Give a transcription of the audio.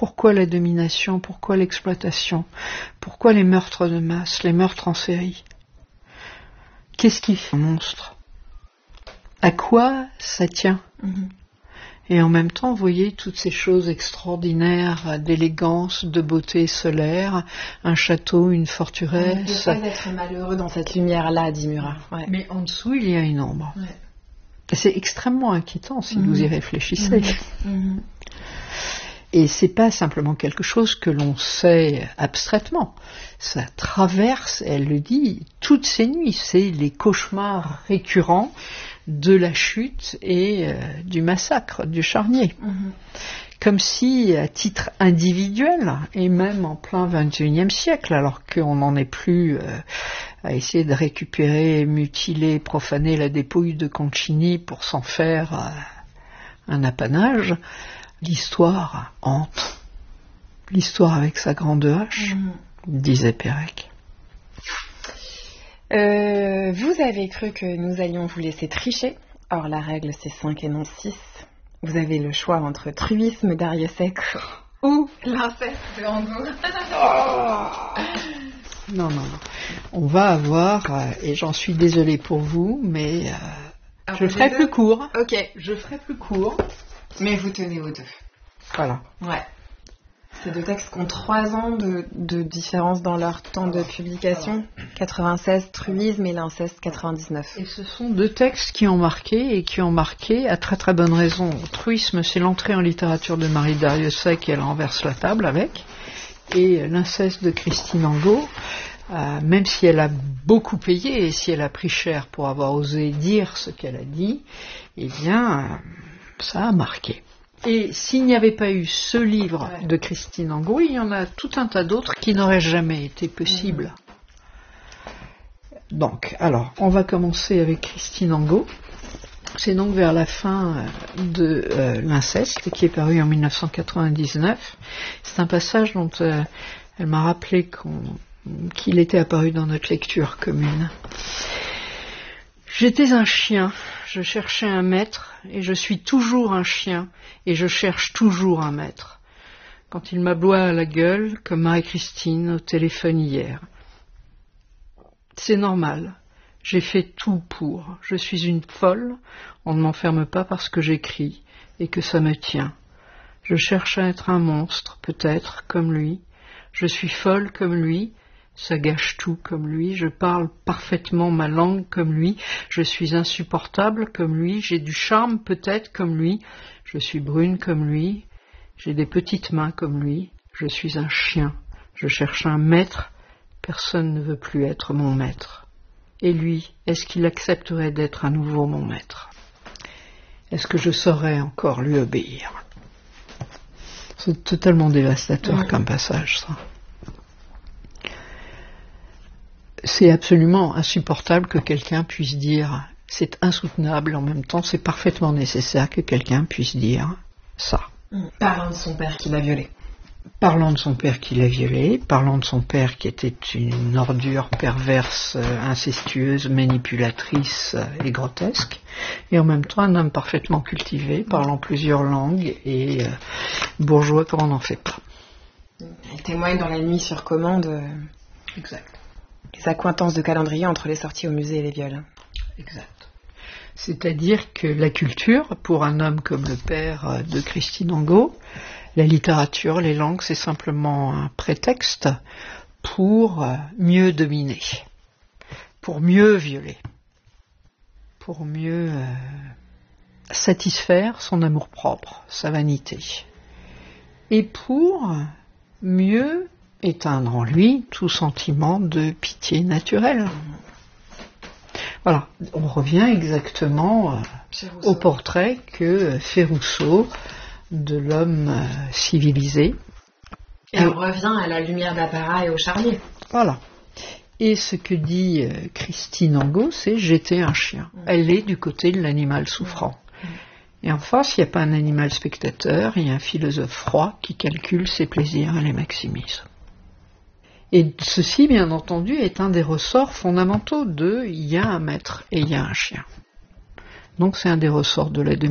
Pourquoi la domination? Pourquoi l'exploitation? Pourquoi les meurtres de masse, les meurtres en série? Qu'est-ce qui fait un monstre? À quoi ça tient? Et en même temps, vous voyez toutes ces choses extraordinaires d'élégance, de beauté solaire, un château, une forteresse. Ne pas être malheureux dans cette lumière-là, dit Murat. Ouais. Mais en dessous, il y a une ombre. Ouais. Et c'est extrêmement inquiétant si vous y réfléchissez. Et c'est pas simplement quelque chose que l'on sait abstraitement. Ça traverse, elle le dit, toutes ces nuits. C'est les cauchemars récurrents de la chute et du massacre du charnier. Comme si, à titre individuel, et même en plein XXIe siècle, alors qu'on n'en est plus à essayer de récupérer, mutiler, profaner la dépouille de Concini pour s'en faire un apanage, l'histoire hante. L'histoire avec sa grande hache, disait Pérec. Vous avez cru que nous allions vous laisser tricher. Or, la règle, c'est 5 et non 6. Vous avez le choix entre truisme d'Ariosec ou l'inceste de Angot. Non. On va avoir, et j'en suis désolée pour vous, mais je ferai plus court. Ok. Je ferai plus court. Mais vous tenez aux deux. Voilà. Ouais. Ces deux textes qui ont 3 ans de différence dans leur temps de publication. 96, Truisme, et l'inceste, 99. Et ce sont 2 textes qui ont marqué à très très bonne raison. Truisme, c'est l'entrée en littérature de Marie Darrieussecq, et elle renverse la table avec. Et l'inceste de Christine Angot, même si elle a beaucoup payé et si elle a pris cher pour avoir osé dire ce qu'elle a dit, eh bien, ça a marqué. Et s'il n'y avait pas eu ce livre de Christine Angot, il y en a tout un tas d'autres qui n'auraient jamais été possibles. Donc, alors, on va commencer avec Christine Angot. C'est donc vers la fin de l'inceste, qui est paru en 1999. C'est un passage dont elle m'a rappelé qu'il était apparu dans notre lecture commune. J'étais un chien, je cherchais un maître, et je suis toujours un chien, et je cherche toujours un maître. Quand il m'aboie à la gueule, comme Marie-Christine au téléphone hier. C'est normal, j'ai fait tout pour. Je suis une folle, on ne m'enferme pas parce que j'écris, et que ça me tient. Je cherche à être un monstre, peut-être, comme lui. Je suis folle comme lui. Ça gâche tout comme lui, je parle parfaitement ma langue comme lui, je suis insupportable comme lui, j'ai du charme peut-être comme lui, je suis brune comme lui, j'ai des petites mains comme lui, je suis un chien, je cherche un maître, personne ne veut plus être mon maître. Et lui, est-ce qu'il accepterait d'être à nouveau mon maître? Est-ce que je saurais encore lui obéir? C'est totalement dévastateur comme passage, ça. C'est absolument insupportable que quelqu'un puisse dire, c'est insoutenable, en même temps c'est parfaitement nécessaire que quelqu'un puisse dire ça. Parlant de son père qui l'a violé. Parlant de son père qui l'a violé, parlant de son père qui était une ordure perverse, incestueuse, manipulatrice et grotesque, et en même temps un homme parfaitement cultivé, parlant plusieurs langues et bourgeois comme on n'en fait pas. Elle témoigne dans La nuit sur commande. Exact. Les accointances de calendrier entre les sorties au musée et les viols. Exact. C'est-à-dire que la culture, pour un homme comme le père de Christine Angot, la littérature, les langues, c'est simplement un prétexte pour mieux dominer, pour mieux violer, pour mieux satisfaire son amour-propre, sa vanité, et pour mieux éteindre en lui tout sentiment de pitié naturelle. Voilà, on revient exactement au portrait que fait Rousseau de l'homme civilisé. Et on revient à la lumière d'apparat et au charnier. Voilà. Et ce que dit Christine Angot, c'est « j'étais un chien ». Elle est du côté de l'animal souffrant. Et en face, il n'y a pas un animal spectateur, il y a un philosophe froid qui calcule ses plaisirs et les maximise. Et ceci, bien entendu, est un des ressorts fondamentaux de « il y a un maître et il y a un chien ». Donc c'est un des ressorts de la